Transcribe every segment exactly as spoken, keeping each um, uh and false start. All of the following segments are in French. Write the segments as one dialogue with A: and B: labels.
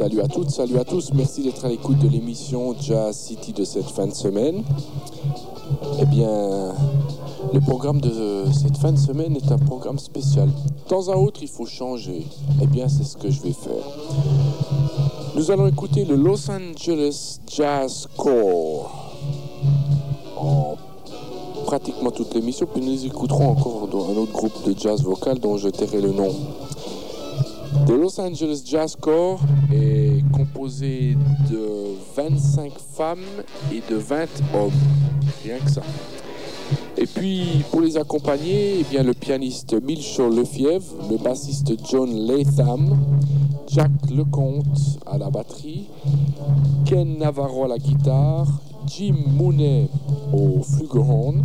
A: Salut à toutes, salut à tous. Merci d'être à l'écoute de l'émission Jazz City de cette fin de semaine. Eh bien, le programme de cette fin de semaine est un programme spécial. De temps à autre, il faut changer. Eh bien, c'est ce que je vais faire. Nous allons écouter le Los Angeles Jazz Corps en pratiquement toute l'émission, puis nous écouterons encore un autre groupe de jazz vocal dont je tairai le nom. Le Los Angeles Jazz Corps est composé de vingt-cinq femmes et de vingt hommes, rien que ça. Et puis pour les accompagner, eh bien, le pianiste Milcho Lefebvre, le bassiste John Latham, Jack Lecomte à la batterie, Ken Navarro à la guitare, Jim Mooney au flugelhorn,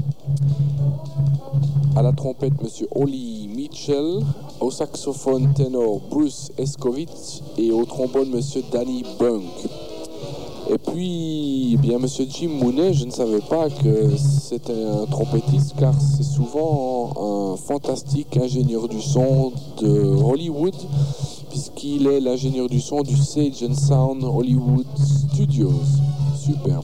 A: à la trompette Monsieur Ollie Mitchell, au saxophone ténor Bruce Escovitz et au trombone Monsieur Danny Bunk. Et puis, eh bien, Monsieur Jim Mooney, je ne savais pas que c'était un trompettiste, car c'est souvent un fantastique ingénieur du son de Hollywood, puisqu'il est l'ingénieur du son du Sage and Sound Hollywood Studios. Superbe.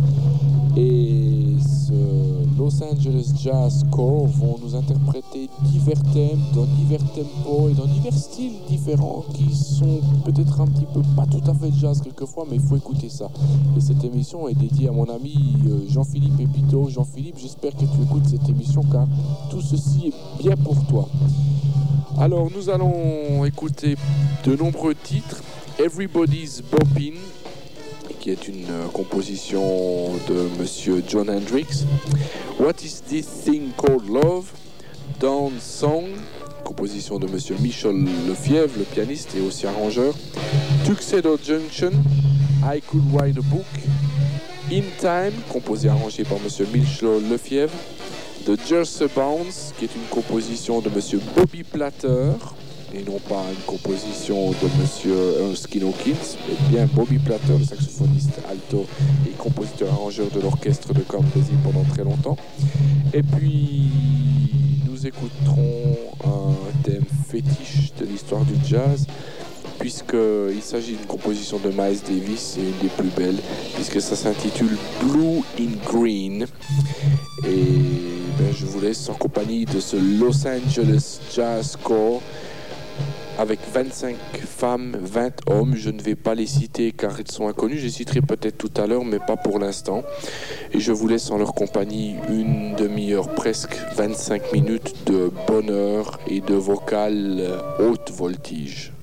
A: Et ce Los Angeles Jazz Corps vont nous interpréter divers thèmes dans divers tempos et dans divers styles différents qui sont peut-être un petit peu pas tout à fait jazz quelquefois, mais il faut écouter ça. Et cette émission est dédiée à mon ami Jean-Philippe Epito. Jean-Philippe, j'espère que tu écoutes cette émission car tout ceci est bien pour toi. Alors nous allons écouter de nombreux titres. Everybody's Boppin', qui est une euh, composition de Monsieur John Hendricks. What is this thing called love? Dawn Song, composition de Monsieur Michel Lefebvre, le pianiste et aussi arrangeur. Tuxedo Junction, I Could Write a Book. In Time, composé et arrangé par Monsieur Michel Lefebvre. The Jersey Bounce, qui est une composition de Monsieur Bobby Platter, et non pas une composition de Monsieur Erskine Hawkins, mais bien Bobby Platter, le saxophoniste alto et compositeur-arrangeur de l'orchestre de Camp-Basie pendant très longtemps. Et puis, nous écouterons un thème fétiche de l'histoire du jazz, puisqu'il s'agit d'une composition de Miles Davis, et une des plus belles, puisque ça s'intitule Blue in Green. Et ben, je vous laisse en compagnie de ce Los Angeles Jazz Corps, avec vingt-cinq femmes, vingt hommes. Je ne vais pas les citer car ils sont inconnus. Je les citerai peut-être tout à l'heure, mais pas pour l'instant. Et je vous laisse en leur compagnie une demi-heure, presque vingt-cinq minutes de bonheur et de vocal haute voltige.